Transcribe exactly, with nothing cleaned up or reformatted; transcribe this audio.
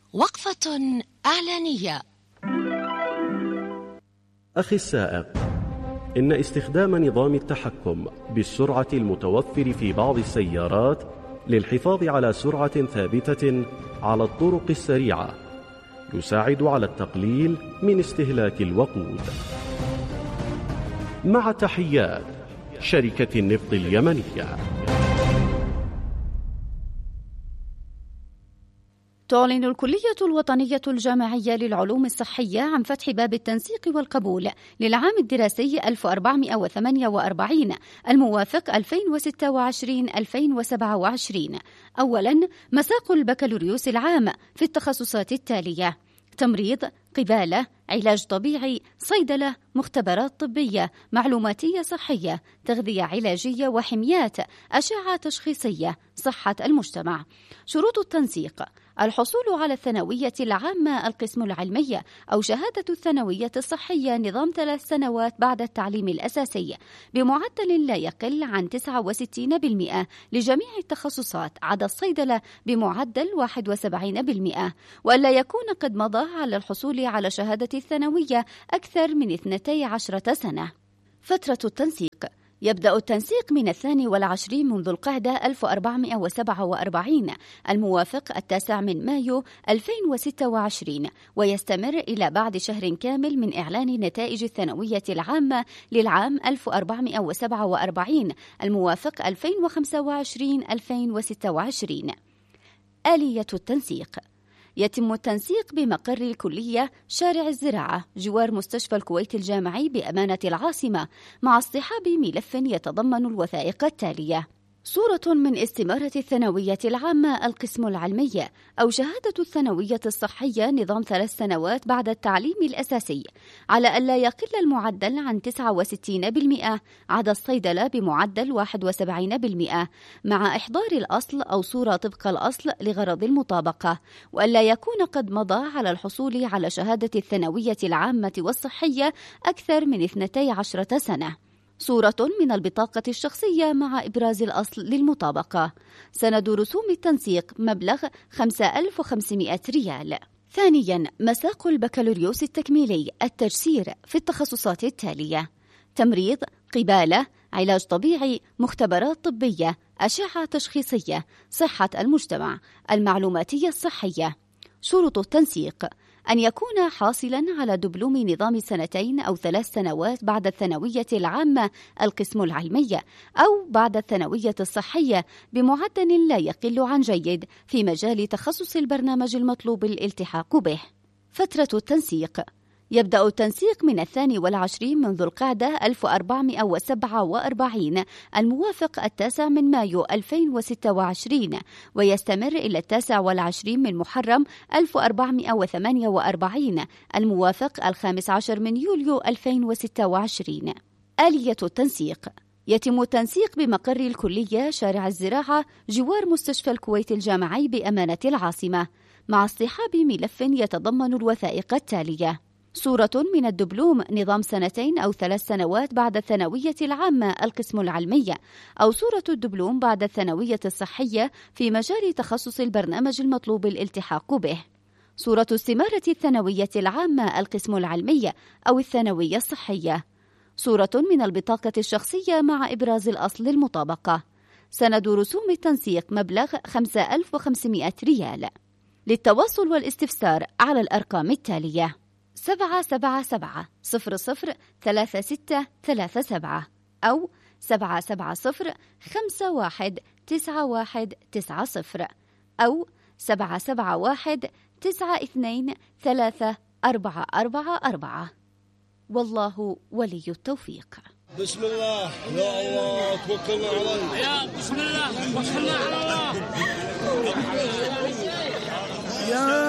وقفة إعلانية. أخي السائق، إن استخدام نظام التحكم بالسرعة المتوفر في بعض السيارات للحفاظ على سرعة ثابتة على الطرق السريعة يساعد على التقليل من استهلاك الوقود. مع تحيات شركة النفط اليمنية. تعلن الكلية الوطنية الجامعية للعلوم الصحية عن فتح باب التنسيق والقبول للعام الدراسي ألف وأربعمائة وثمانية وأربعين الموافق ألفين وستة وعشرين ألفين وسبعة وعشرين. أولاً، مساق البكالوريوس العام في التخصصات التالية: تمريض، قبالة، علاج طبيعي، صيدلة، مختبرات طبية، معلوماتية صحية، تغذية علاجية وحميات، أشعة تشخيصية، صحة المجتمع. شروط التنسيق: الحصول على الثانوية العامة القسم العلمي أو شهادة الثانوية الصحية نظام ثلاث سنوات بعد التعليم الأساسي بمعدل لا يقل عن تسعة وستين بالمئة لجميع التخصصات عدا الصيدلة بمعدل واحد وسبعين بالمئة، وألا يكون قد مضى على الحصول على شهادة الثانوية أكثر من اثنتي عشرة سنة. فترة التنسيق: يبدأ التنسيق من الثاني والعشرين من ذو القعدة ألف وأربعمائة وسبعة وأربعين الموافق التاسع من مايو ألفين وستة وعشرين، ويستمر إلى بعد شهر كامل من إعلان نتائج الثانوية العامة للعام ألف وأربعمائة وسبعة وأربعين الموافق ألفين وخمسة وعشرين ألفين وستة وعشرين. آلية التنسيق: يتم التنسيق بمقر الكلية شارع الزراعة جوار مستشفى الكويت الجامعي بأمانة العاصمة مع اصطحاب ملف يتضمن الوثائق التالية: صورة من استمارة الثانوية العامة القسم العلمي أو شهادة الثانوية الصحية نظام ثلاث سنوات بعد التعليم الأساسي على ألا يقل المعدل عن تسعة وستين بالمئة عدا الصيدلة بمعدل واحد وسبعين بالمئة مع إحضار الأصل أو صورة طبق الأصل لغرض المطابقة، وألا يكون قد مضى على الحصول على شهادة الثانوية العامة والصحية أكثر من اثنتي عشرة سنة. صورة من البطاقة الشخصية مع إبراز الأصل للمطابقة. سند رسوم التنسيق مبلغ خمسة آلاف وخمسمائة ريال. ثانياً، مساق البكالوريوس التكميلي التجسير في التخصصات التالية: تمريض، قبالة، علاج طبيعي، مختبرات طبية، أشعة تشخيصية، صحة المجتمع، المعلوماتية الصحية. شروط التنسيق: أن يكون حاصلاً على دبلوم نظام سنتين أو ثلاث سنوات بعد الثانوية العامة القسم العلمي أو بعد الثانوية الصحية بمعدل لا يقل عن جيد في مجال تخصص البرنامج المطلوب الالتحاق به. فترة التنسيق: يبدأ التنسيق من الثاني والعشرين من ذو القعدة ألف وأربعمائة وسبعة وأربعين الموافق التاسع من مايو ألفين وستة وعشرين، ويستمر إلى التاسع والعشرين من محرم ألف وأربعمائة وثمانية وأربعين الموافق الخامس عشر من يوليو ألفين وستة وعشرين. آلية التنسيق: يتم التنسيق بمقر الكلية شارع الزراعة جوار مستشفى الكويت الجامعي بأمانة العاصمة مع اصطحاب ملف يتضمن الوثائق التالية: صورة من الدبلوم نظام سنتين أو ثلاث سنوات بعد الثانوية العامة القسم العلمي أو صورة الدبلوم بعد الثانوية الصحية في مجال تخصص البرنامج المطلوب الالتحاق به. صورة استمارة الثانوية العامة القسم العلمي أو الثانوية الصحية. صورة من البطاقة الشخصية مع إبراز الأصل للمطابقة. سند رسوم التنسيق مبلغ خمسة آلاف وخمسمائة ريال. للتواصل والاستفسار على الأرقام التالية: سبعة سبعة سبعة صفر صفر ثلاثة ستة ثلاثة سبعة أو سبعة سبعة صفر خمسة واحد تسعة واحد تسعة صفر أو سبعة سبعة واحد تسعة اثنين ثلاثة أربعة أربعة أربعة. والله ولي التوفيق. بسم الله، يا الله توكلنا على الله. يا بسم الله توكلنا على الله. يا